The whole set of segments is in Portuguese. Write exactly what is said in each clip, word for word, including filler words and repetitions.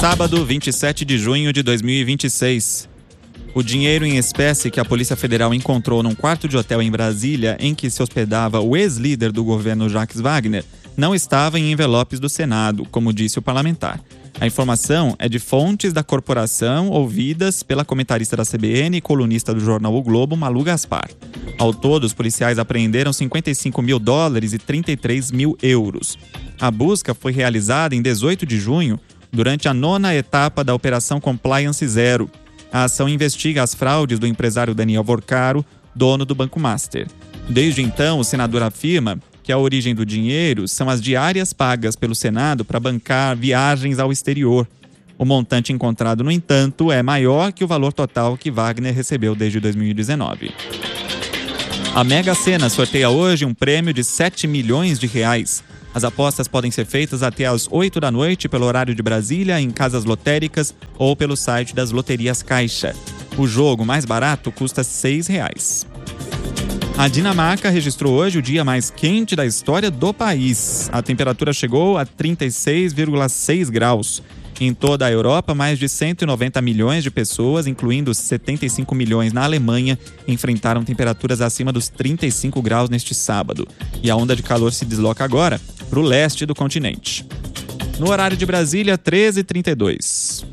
Sábado, vinte e sete de junho de dois mil e vinte e seis. O dinheiro em espécie que a Polícia Federal encontrou num quarto de hotel em Brasília, em que se hospedava o ex-líder do governo Jacques Wagner, não estava em envelopes do Senado, como disse o parlamentar. A informação é de fontes da corporação ouvidas pela comentarista da C B N e colunista do jornal O Globo, Malu Gaspar. Ao todo, os policiais apreenderam cinquenta e cinco mil dólares e trinta e três mil euros. A busca foi realizada em dezoito de junho, durante a nona etapa da Operação Compliance Zero. A ação investiga as fraudes do empresário Daniel Vorcaro, dono do Banco Master. Desde então, o senador afirma que a origem do dinheiro são as diárias pagas pelo Senado para bancar viagens ao exterior. O montante encontrado, no entanto, é maior que o valor total que Wagner recebeu desde dois mil e dezenove. A Mega Sena sorteia hoje um prêmio de sete milhões de reais. As apostas podem ser feitas até às oito da noite pelo horário de Brasília, em casas lotéricas ou pelo site das loterias Caixa. O jogo mais barato custa seis reais. A Dinamarca registrou hoje o dia mais quente da história do país. A temperatura chegou a trinta e seis vírgula seis graus. Em toda a Europa, mais de cento e noventa milhões de pessoas, incluindo setenta e cinco milhões na Alemanha, enfrentaram temperaturas acima dos trinta e cinco graus neste sábado. E a onda de calor se desloca agora para o leste do continente. No horário de Brasília, treze e trinta e dois.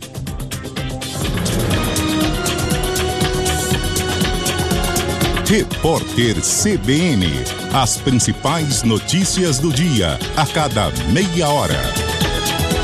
Repórter C B N. As principais notícias do dia, a cada meia hora.